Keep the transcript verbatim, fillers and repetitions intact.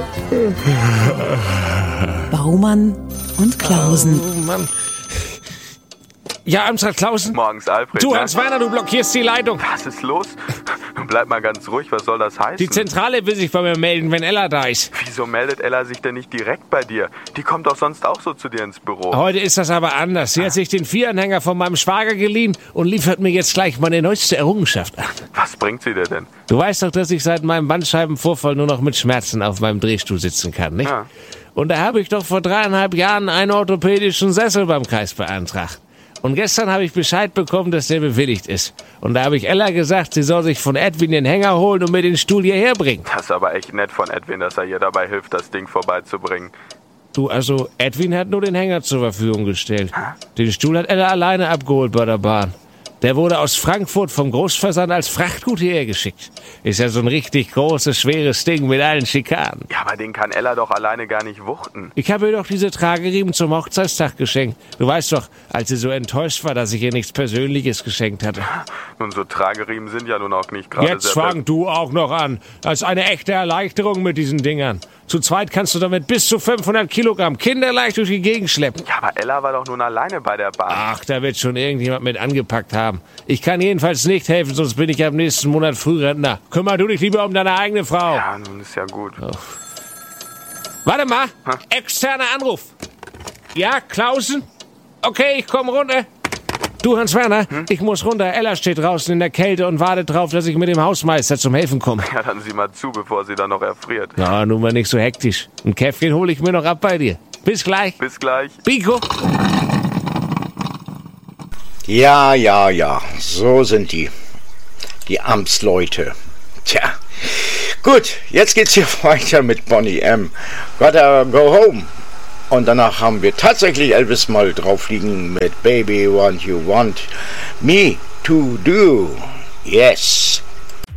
Baumann und Klausen. Oh, Mann. Ja, Amstrad Klausen? Morgens, Alfred. Du, Hans-Werner, du blockierst die Leitung. Was ist los? Bleib mal ganz ruhig, was soll das heißen? Die Zentrale will sich bei mir melden, wenn Ella da ist. Wieso meldet Ella sich denn nicht direkt bei dir? Die kommt doch sonst auch so zu dir ins Büro. Heute ist das aber anders. Sie hat sich den Vieranhänger von meinem Schwager geliehen und liefert mir jetzt gleich meine neueste Errungenschaft an. Was bringt sie dir denn? Du weißt doch, dass ich seit meinem Bandscheibenvorfall nur noch mit Schmerzen auf meinem Drehstuhl sitzen kann, nicht? Ja. Und da habe ich doch vor dreieinhalb Jahren einen orthopädischen Sessel beim Kreis beantragt. Und gestern habe ich Bescheid bekommen, dass der bewilligt ist. Und da habe ich Ella gesagt, sie soll sich von Edwin den Hänger holen und mir den Stuhl hierher bringen. Das ist aber echt nett von Edwin, dass er ihr dabei hilft, das Ding vorbeizubringen. Du, also, Edwin hat nur den Hänger zur Verfügung gestellt. Den Stuhl hat Ella alleine abgeholt bei der Bahn. Der wurde aus Frankfurt vom Großversand als Frachtgut hierher geschickt. Ist ja so ein richtig großes, schweres Ding mit allen Schikanen. Ja, aber den kann Ella doch alleine gar nicht wuchten. Ich habe ihr doch diese Trageriemen zum Hochzeitstag geschenkt. Du weißt doch, als sie so enttäuscht war, dass ich ihr nichts Persönliches geschenkt hatte. Nun, so Trageriemen sind ja nun auch nicht gerade Jetzt sehr... fang du auch noch an. Das ist eine echte Erleichterung mit diesen Dingern. Zu zweit kannst du damit bis zu fünfhundert Kilogramm kinderleicht durch die Gegend schleppen. Ja, aber Ella war doch nun alleine bei der Bahn. Ach, da wird schon irgendjemand mit angepackt haben. Ich kann jedenfalls nicht helfen, sonst bin ich ab nächsten Monat Frührentner. Kümmer du dich lieber um deine eigene Frau. Ja, nun ist ja gut. Oh. Warte mal, externer Anruf. Ja, Klausen? Okay, ich komm runter. Du, Hans-Werner, hm? Ich muss runter. Ella steht draußen in der Kälte und wartet drauf, dass ich mit dem Hausmeister zum Helfen komme. Ja, dann sieh mal zu, bevor sie dann noch erfriert. Na, nun mal nicht so hektisch. Ein Käffchen hole ich mir noch ab bei dir. Bis gleich. Bis gleich. Biko. Ja, ja, ja, so sind die. Die Amtsleute. Tja. Gut, jetzt geht's hier weiter mit Boney M. Gotta go home. Und danach haben wir tatsächlich Elvis mal drauf liegen mit Baby Want You Want Me To Do. Yes.